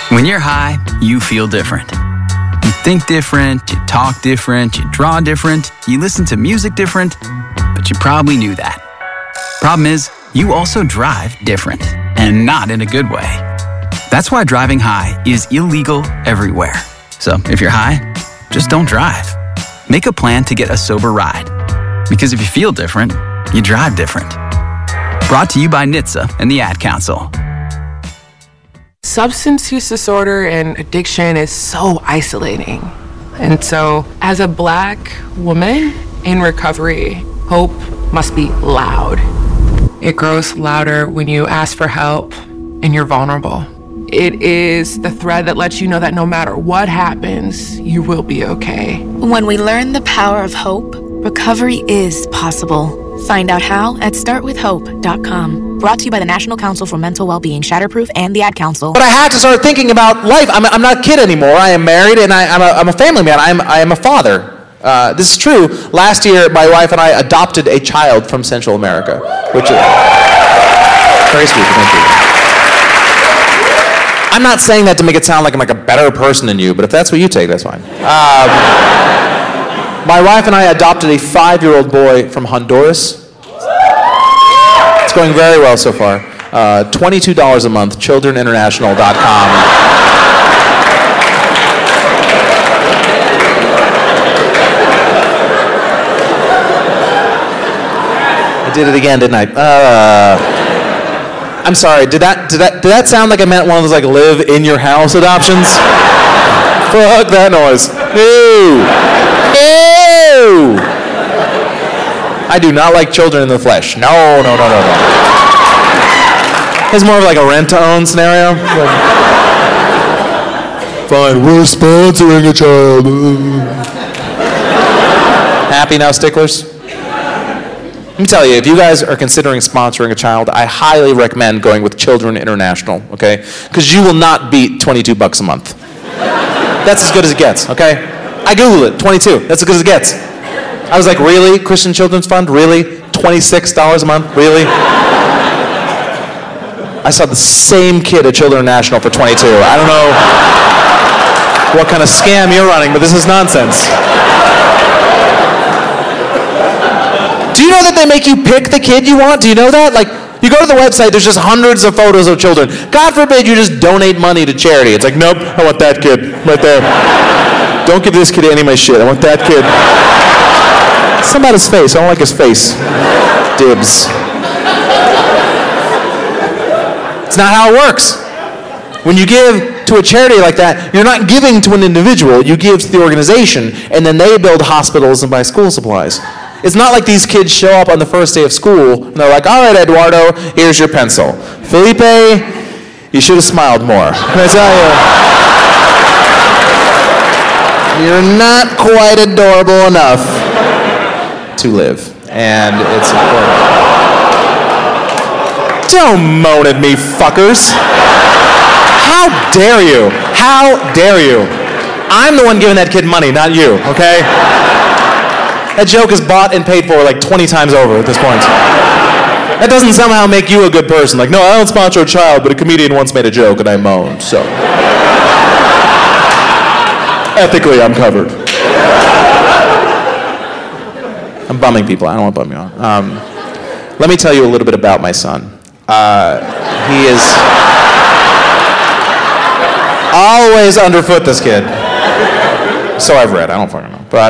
When you're high, you feel different. You think different, you talk different, you draw different, you listen to music different, but you probably knew that. Problem is, you also drive different, and not in a good way. That's why driving high is illegal everywhere. So if you're high, just don't drive. Make a plan to get a sober ride. Because if you feel different, you drive different. Brought to you by NHTSA and the Ad Council. Substance use disorder and addiction is so isolating. And so, as a Black woman in recovery, hope must be loud. It grows louder when you ask for help and you're vulnerable. It is the thread that lets you know that no matter what happens, you will be okay. When we learn the power of hope, recovery is possible. Find out how at startwithhope.com. Brought to you by the National Council for Mental Wellbeing, Shatterproof, and the Ad Council. But I had to start thinking about life. I'm not a kid anymore. I am married, and I'm a family man. I am a father. This is true. Last year, my wife and I adopted a child from Central America, which is very sweet. Thank you. I'm not saying that to make it sound like I'm like a better person than you, but if that's what you take, that's fine. My wife and I adopted a 5-year-old boy from Honduras. It's going very well so far. $22 a month, childreninternational.com. I did it again, didn't I? I'm sorry, did that sound like I meant one of those like live in your house adoptions? Fuck that noise. Ew. Ew. I do not like children in the flesh. No. It's more of like a rent-to-own scenario. Fine, we're sponsoring a child. Happy now, sticklers? Let me tell you, if you guys are considering sponsoring a child, I highly recommend going with Children International, okay? Because you will not beat $22 a month. That's as good as it gets, okay? I Googled it, 22. That's as good as it gets. I was like, really? Christian Children's Fund? Really? $26 a month? Really? I saw the same kid at Children International for 22. I don't know what kind of scam you're running, but this is nonsense. Do you know that they make you pick the kid you want? Do you know that? Like, you go to the website, there's just hundreds of photos of children. God forbid you just donate money to charity. It's like, nope, I want that kid right there. Don't give this kid any of my shit. I want that kid. Something about his face. I don't like his face. Dibs. It's not how it works. When you give to a charity like that, you're not giving to an individual. You give to the organization, and then they build hospitals and buy school supplies. It's not like these kids show up on the first day of school, and they're like, all right, Eduardo, here's your pencil. Felipe, you should have smiled more. Can I tell you? You're not quite adorable enough to live. And it's important. Don't moan at me, fuckers. How dare you? How dare you? I'm the one giving that kid money, not you, okay? That joke is bought and paid for like 20 times over at this point. That doesn't somehow make you a good person. Like, no, I don't sponsor a child, but a comedian once made a joke and I moaned, so. Ethically, I'm covered. I'm bumming people. I don't want to bum you on. Let me tell you a little bit about my son. He is always underfoot, this kid. So I've read. I don't fucking know. But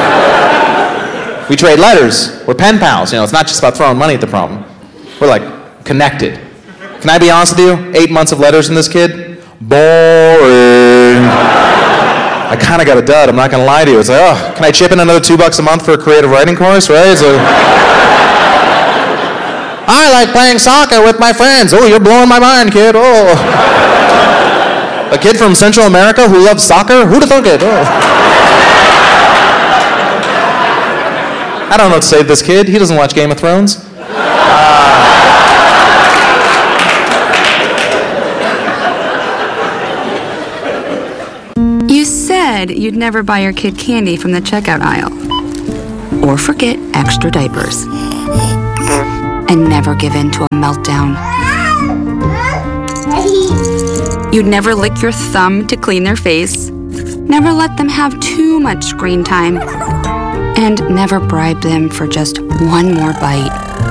we trade letters. We're pen pals. You know, it's not just about throwing money at the problem. We're like connected. Can I be honest with you? 8 months of letters from this kid? Boring. I kind of got a dud. I'm not going to lie to you. It's like, oh, can I chip in another $2 a month for a creative writing course, right? It's like, I like playing soccer with my friends. Oh, you're blowing my mind, kid. Oh. A kid from Central America who loves soccer? Who'd have thunk it? Oh. I don't know what to say to this kid. He doesn't watch Game of Thrones. You said you'd never buy your kid candy from the checkout aisle. Or forget extra diapers. And never give in to a meltdown. You'd never lick your thumb to clean their face, never let them have too much screen time, and never bribe them for just one more bite.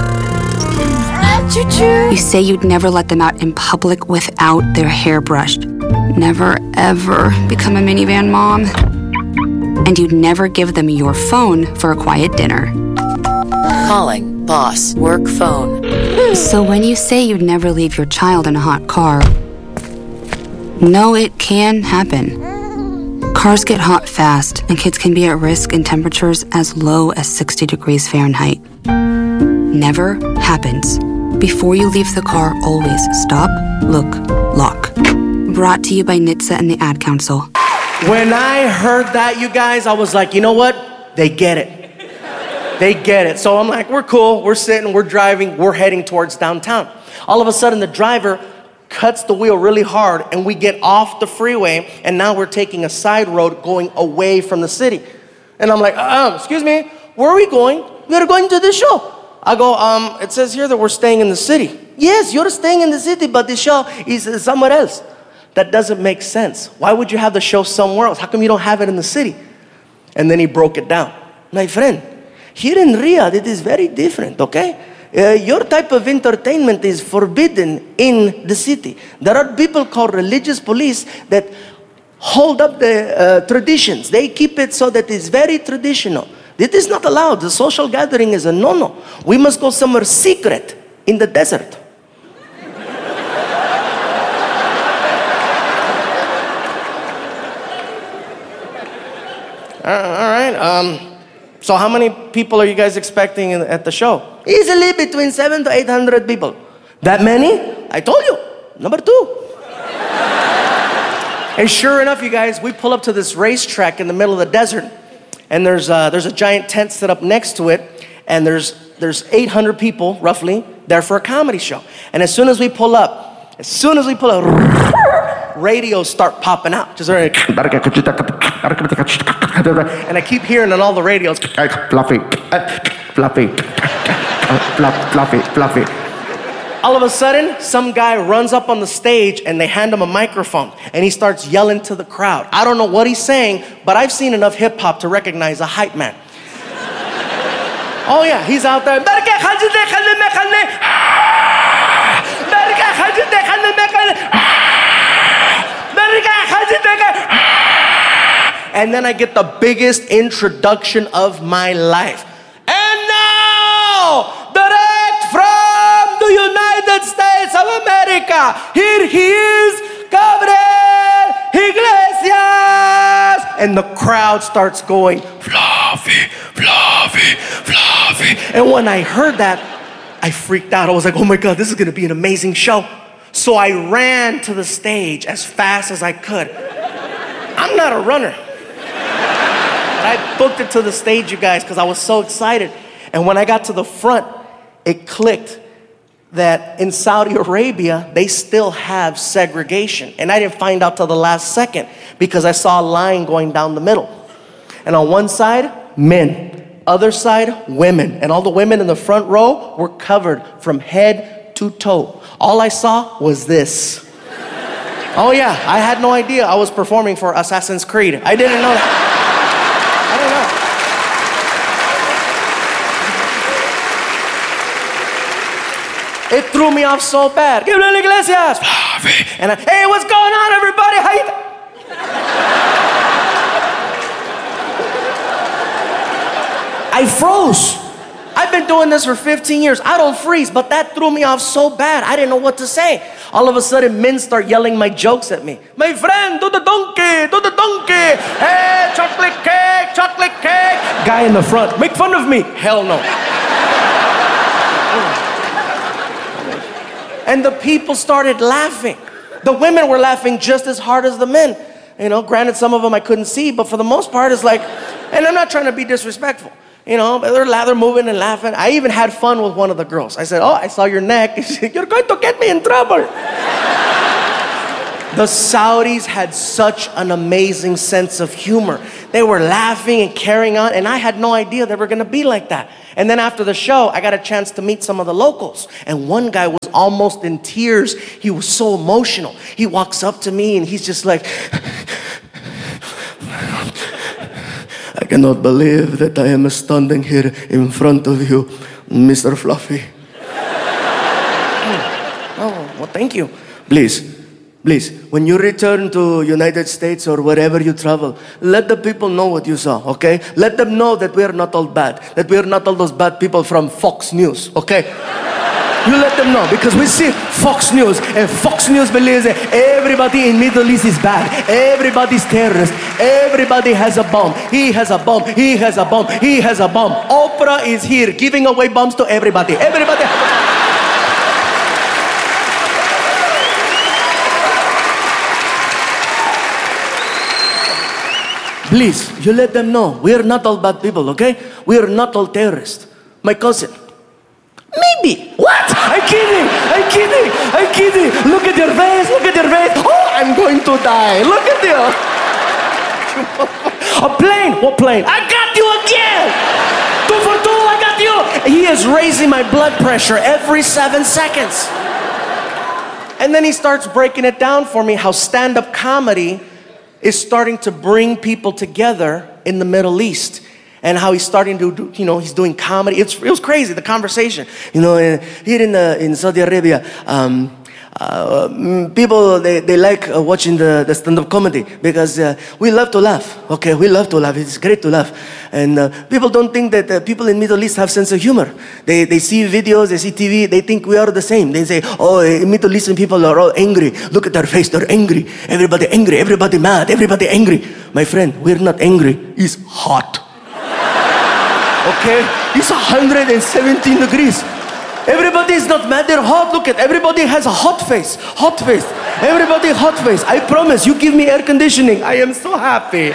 You say you'd never let them out in public without their hair brushed, never ever become a minivan mom, and you'd never give them your phone for a quiet dinner. Calling boss work phone. So when you say you'd never leave your child in a hot car, no, it can happen. Cars get hot fast, and kids can be at risk in temperatures as low as 60 degrees Fahrenheit. Never happens. Before you leave the car, always stop, look, lock. Brought to you by NHTSA and the Ad Council. When I heard that, you guys, I was like, you know what? They get it. They get it. So I'm like, we're cool. We're sitting, we're driving, we're heading towards downtown. All of a sudden, the driver cuts the wheel really hard, and we get off the freeway, and now we're taking a side road going away from the city. And I'm like, excuse me, where are we going? We're going to the show. I go, it says here that we're staying in the city. Yes, you're staying in the city, but the show is somewhere else. That doesn't make sense. Why would you have the show somewhere else? How come you don't have it in the city? And then he broke it down. My friend, here in Riyadh, it is very different, okay? Your type of entertainment is forbidden in the city. There are people called religious police that hold up the traditions. They keep it so that it's very traditional. It is not allowed. The social gathering is a no-no. We must go somewhere secret in the desert. All right. So how many people are you guys expecting at the show? Easily between 700 to 800 people. That many? I told you. Number 2. And sure enough, you guys, we pull up to this racetrack in the middle of the desert, and there's a giant tent set up next to it, and there's 800 people, roughly, there for a comedy show. And as soon as we pull up, radios start popping out. Just and I keep hearing on all the radios, fluffy, fluffy, fluffy, fluffy. All of a sudden, some guy runs up on the stage and they hand him a microphone and he starts yelling to the crowd. I don't know what he's saying, but I've seen enough hip hop to recognize a hype man. Oh yeah, he's out there. And then I get the biggest introduction of my life. And now, direct from the United States of America, here he is, Gabriel Iglesias. And the crowd starts going, fluffy, fluffy, fluffy. And when I heard that, I freaked out. I was like, oh my God, this is gonna be an amazing show. So I ran to the stage as fast as I could. I'm not a runner. I booked it to the stage, you guys, because I was so excited. And when I got to the front, it clicked that in Saudi Arabia, they still have segregation. And I didn't find out till the last second because I saw a line going down the middle. And on one side, men. Other side, women. And all the women in the front row were covered from head to toe. All I saw was this. Oh yeah, I had no idea I was performing for Assassin's Creed. I didn't know that. I don't know. It threw me off so bad. Gabriel Iglesias. And hey, what's going on, everybody? How you? I froze. I've been doing this for 15 years. I don't freeze, but that threw me off so bad. I didn't know what to say. All of a sudden, men start yelling my jokes at me. My friend, do the donkey, do the donkey. Hey, chocolate cake, chocolate cake. Guy in the front, make fun of me. Hell no. And the people started laughing. The women were laughing just as hard as the men. You know, granted, some of them I couldn't see, but for the most part, it's like, and I'm not trying to be disrespectful. You know, they're moving and laughing. I even had fun with one of the girls. I said, oh, I saw your neck. You're going to get me in trouble. The Saudis had such an amazing sense of humor. They were laughing and carrying on, and I had no idea they were gonna be like that. And then after the show, I got a chance to meet some of the locals. And one guy was almost in tears. He was so emotional. He walks up to me and he's just like, I cannot believe that I am standing here in front of you, Mr. Fluffy. Oh, well, thank you. Please, when you return to United States or wherever you travel, let the people know what you saw, okay? Let them know that we are not all bad, that we are not all those bad people from Fox News, okay? You let them know, because we see Fox News, and Fox News believes that everybody in Middle East is bad. Everybody's terrorist. Everybody has a bomb. He has a bomb. He has a bomb. He has a bomb. Oprah is here giving away bombs to everybody. Everybody. Please, you let them know. We are not all bad people, okay? We are not all terrorists. My cousin. Maybe. What? I'm kidding. Look at your face. Oh, I'm going to die. Look at you. A plane. What plane? I got you again. 2 for 2, I got you. He is raising my blood pressure every 7 seconds. And then he starts breaking it down for me how stand-up comedy is starting to bring people together in the Middle East. And how he's starting to do, he's doing comedy. It was crazy, the conversation. Here in Saudi Arabia, people, they like watching the stand-up comedy because we love to laugh, okay? We love to laugh. It's great to laugh. And people don't think that people in Middle East have sense of humor. They see videos, they see TV, they think we are the same. They say, oh, Middle Eastern people are all angry. Look at their face, they're angry. Everybody mad, everybody angry. My friend, we're not angry. It's hot. Okay? It's 117 degrees. Everybody is not mad, they're hot. Look at everybody has a hot face. Everybody hot face. I promise, you give me air conditioning. I am so happy.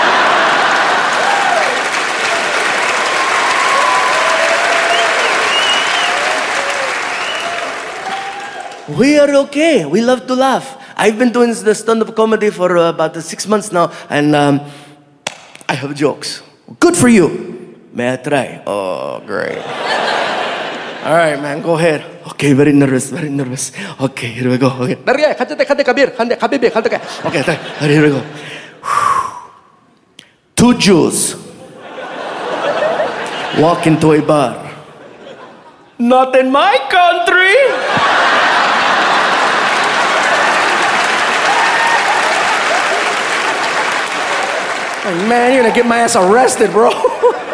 We are okay. We love to laugh. I've been doing the stand-up comedy for about 6 months now, and I have jokes. Good for you. May I try? Oh, great. All right, man, go ahead. Okay, very nervous. Okay, here we go. Okay, here we go. 2 Jews walk into a bar. Not in my country. Man, you're gonna get my ass arrested, bro.